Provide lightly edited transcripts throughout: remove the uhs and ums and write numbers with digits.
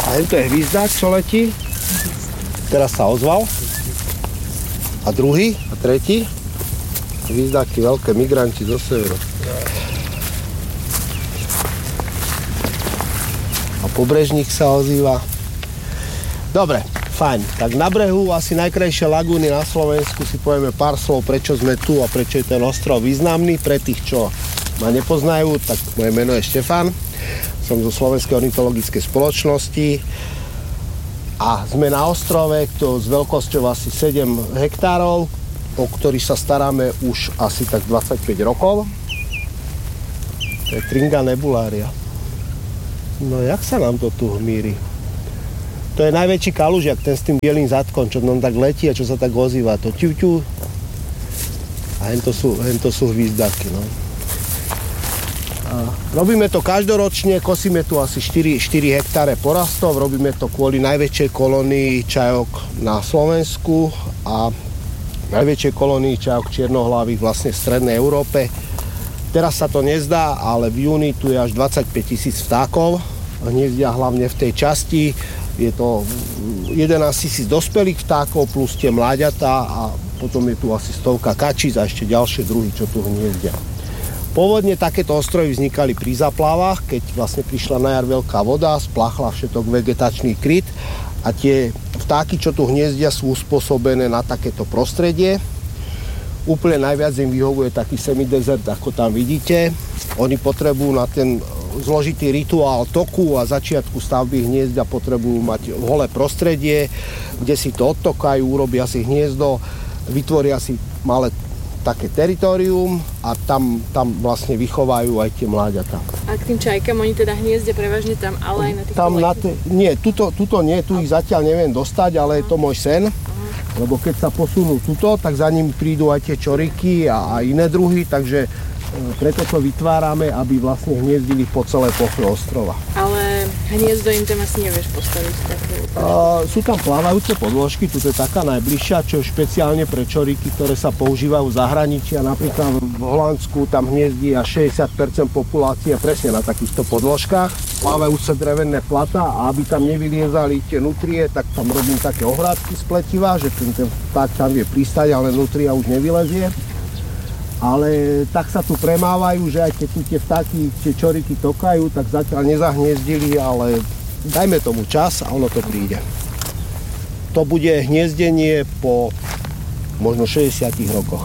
A to je hvízdák, čo letí. Teraz sa ozval. A druhý, a tretí. Hvízdáky, veľké migranti zo severu. A pobrežník sa ozýva. Dobre, fajn. Tak na brehu asi najkrajšie lagúny na Slovensku si povieme pár slov, prečo sme tu a prečo je ten ostrov významný. Pre tých, čo ma nepoznajú, tak moje meno je Štefan. Som zo Slovenskej ornitologickej spoločnosti a sme na ostrove, s veľkosťou asi 7 hektárov, o ktorý sa staráme už asi tak 25 rokov. To je Tringa nebularia. No jak sa nám to tu hmíri? To je najväčší kalužiak, ten s tým bielým zadkom, čo nám tak letí a čo sa tak ozýva. To ťu. A hento sú hvízdaky, no. A robíme to každoročne, kosíme tu asi 4 hektáre porastov, robíme to kvôli najväčšej kolónii čajok na Slovensku a najväčšej kolónii čajok čiernohlavých vlastne v strednej Európe. Teraz sa to nezdá, ale v júni tu je až 25 000 vtákov. Hniezdia hlavne v tej časti. Je to 11 000 dospelých vtákov plus tie mláďatá a potom je tu asi 100 kačíc a ešte ďalšie druhy, čo tu hniezdia. Pôvodne takéto ostrovy vznikali pri záplavách, keď vlastne prišla na jar veľká voda, spláchla všetok vegetačný kryt a tie vtáky, čo tu hniezdia, sú uspôsobené na takéto prostredie. Úplne najviac im vyhovuje taký semidezert, ako tam vidíte. Oni potrebujú na ten zložitý rituál toku a začiatku stavby hniezda potrebujú mať holé prostredie, kde si to odtokajú, urobia si hniezdo, vytvoria si malé také teritorium a tam vlastne vychovajú aj tie mláďatá. A k tým čajkám, oni teda hniezdia prevažne tam, ale aj na týchto nie, tuto nie, tu ich zatiaľ neviem dostať, ale je to môj sen. Lebo keď sa posunú tuto, tak za nimi prídu aj tie čoriky a iné druhy, takže preto to vytvárame, aby vlastne hniezdili po celé ploche ostrova. Ale hniezdo im tam asi nevieš postaviť také? Sú tam plávajúce podložky, tu je taká najbližšia, čo je špeciálne pre čoriky, ktoré sa používajú v zahraničí a napríklad v Holandsku tam hniezdí až 60% populácie presne na takýchto podložkách. Plávajúce drevené plata a aby tam nevyliezali tie nutrie, tak tam robím také ohrádky z pletiva, že ten vták tam vie pristať, ale nutria už nevylezie. Ale tak sa tu premávajú, že aj keď tu tie vtáky, tie čoriky tokajú, tak zatiaľ nezahniezdili, ale dajme tomu čas a ono to príde. To bude hniezdenie po možno 60 rokoch.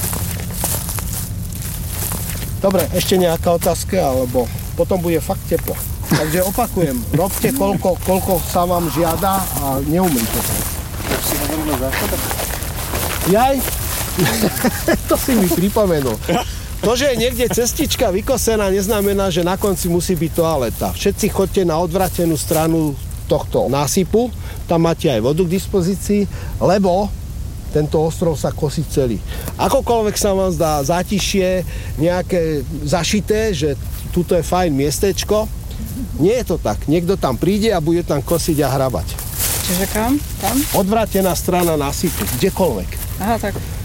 Dobre, ešte nejaká otázka, alebo potom bude fakt teplo. Takže opakujem, robte koľko sa vám žiada a neumrite sa. Tak si hovoril na záchodách? Jaj? To si mi pripomenul. To, že je niekde cestička vykosená, neznamená, že na konci musí byť toaleta. Všetci chodte na odvratenú stranu tohto násypu, tam máte aj vodu k dispozícii, lebo tento ostrov sa kosí celý. Akokoľvek sa vám zdá zátišie, nejaké zašité, že tuto je fajn miestečko, nie je to tak. Niekto tam príde a bude tam kosiť a hrabať. Čiže kam? Tam? Odvrátená strana násypu, kdekoľvek. Aha, tak.